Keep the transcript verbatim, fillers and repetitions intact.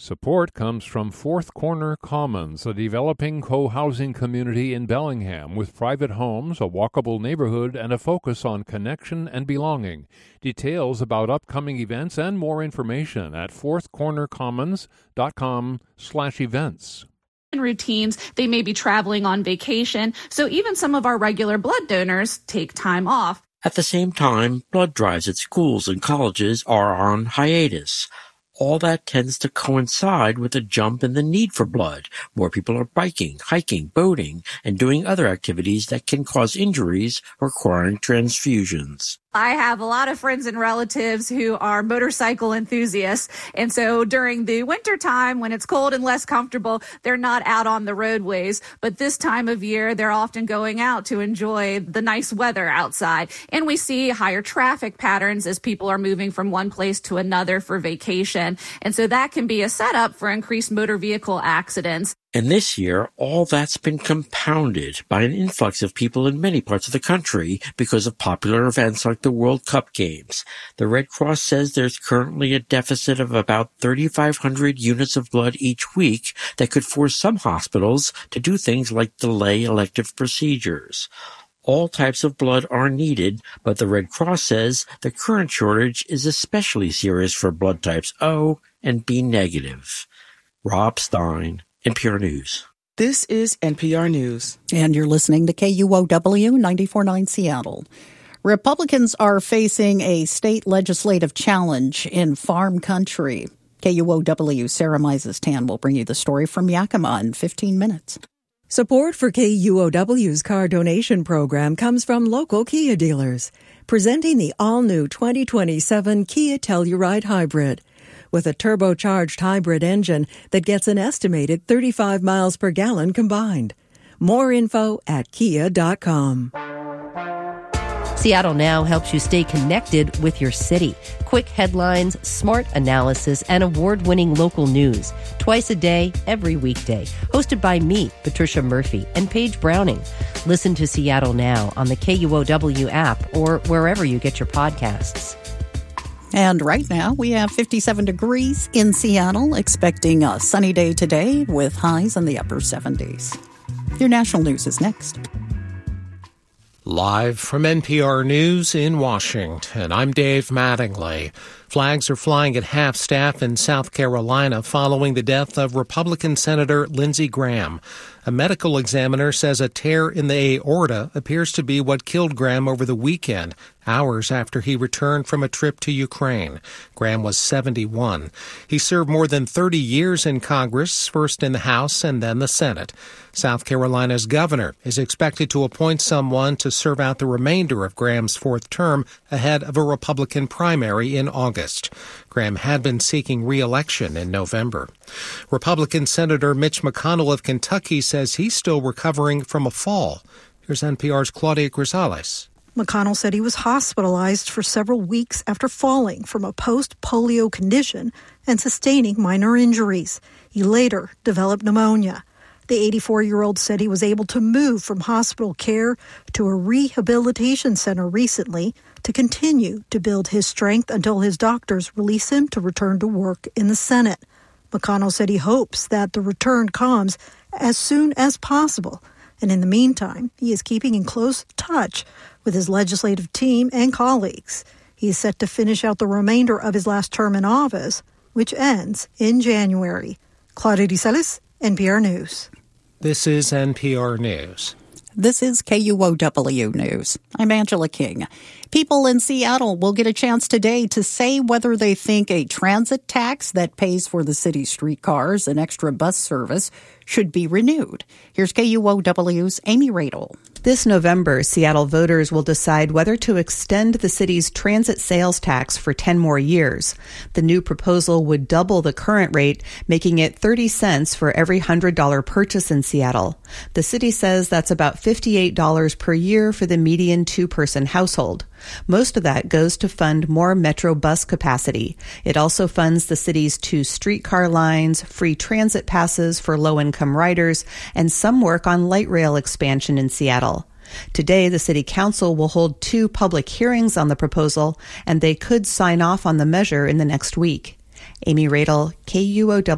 Support comes from Fourth Corner Commons, a developing co-housing community in Bellingham with private homes, a walkable neighborhood, and a focus on connection and belonging. Details about upcoming events and more information at fourthcornercommons.com slash events. Routines, they may be traveling on vacation, so even some of our regular blood donors take time off. At the same time, blood drives at schools and colleges are on hiatus. All that tends to coincide with a jump in the need for blood. More people are biking, hiking, boating, and doing other activities that can cause injuries requiring transfusions. I have a lot of friends and relatives who are motorcycle enthusiasts, and so during the winter time when it's cold and less comfortable, they're not out on the roadways. But this time of year, they're often going out to enjoy the nice weather outside. And we see higher traffic patterns as people are moving from one place to another for vacation. And so that can be a setup for increased motor vehicle accidents. And this year, all that's been compounded by an influx of people in many parts of the country because of popular events like the World Cup Games. The Red Cross says there's currently a deficit of about thirty-five hundred units of blood each week that could force some hospitals to do things like delay elective procedures. All types of blood are needed, but the Red Cross says the current shortage is especially serious for blood types O and B negative. Rob Stein, N P R News. This is N P R News. And you're listening to K U O W ninety-four point nine Seattle. Republicans are facing a state legislative challenge in farm country. K U O W Sarah Mises-Tan will bring you the story from Yakima in fifteen minutes. Support for K U O W's car donation program comes from local Kia dealers, presenting the all-new twenty twenty-seven Kia Telluride Hybrid. With a turbocharged hybrid engine that gets an estimated thirty-five miles per gallon combined. More info at kia dot com. Seattle Now helps you stay connected with your city. Quick headlines, smart analysis, and award-winning local news. Twice a day, every weekday. Hosted by me, Patricia Murphy, and Paige Browning. Listen to Seattle Now on the K U O W app or wherever you get your podcasts. And right now, we have fifty-seven degrees in Seattle, expecting a sunny day today with highs in the upper seventies. Your national news is next. Live from N P R News in Washington, I'm Dave Mattingly. Flags are flying at half-staff in South Carolina following the death of Republican Senator Lindsey Graham. A medical examiner says a tear in the aorta appears to be what killed Graham over the weekend, hours after he returned from a trip to Ukraine. Graham was seventy-one. He served more than thirty years in Congress, first in the House and then the Senate. South Carolina's governor is expected to appoint someone to serve out the remainder of Graham's fourth term ahead of a Republican primary in August. Graham had been seeking re-election in November. Republican Senator Mitch McConnell of Kentucky says he's still recovering from a fall. Here's N P R's Claudia Grisales. McConnell said he was hospitalized for several weeks after falling from a post-polio condition and sustaining minor injuries. He later developed pneumonia. The eighty-four-year-old said he was able to move from hospital care to a rehabilitation center recently to continue to build his strength until his doctors release him to return to work in the Senate. McConnell said he hopes that the return comes as soon as possible. And in the meantime, he is keeping in close touch with his legislative team and colleagues. He is set to finish out the remainder of his last term in office, which ends in January. Claudia Grisales, N P R News. This is N P R News. This is K U O W News. I'm Angela King. People in Seattle will get a chance today to say whether they think a transit tax that pays for the city's streetcars and extra bus service should be renewed. Here's K U O W's Amy Radel. This November, Seattle voters will decide whether to extend the city's transit sales tax for ten more years. The new proposal would double the current rate, making it thirty cents for every one hundred dollars purchase in Seattle. The city says that's about fifty-eight dollars per year for the median two-person household. Most of that goes to fund more Metro bus capacity. It also funds the city's two streetcar lines, free transit passes for low-income riders, and some work on light rail expansion in Seattle. Today, the City Council will hold two public hearings on the proposal, and they could sign off on the measure in the next week. Amy Radel, K U O W.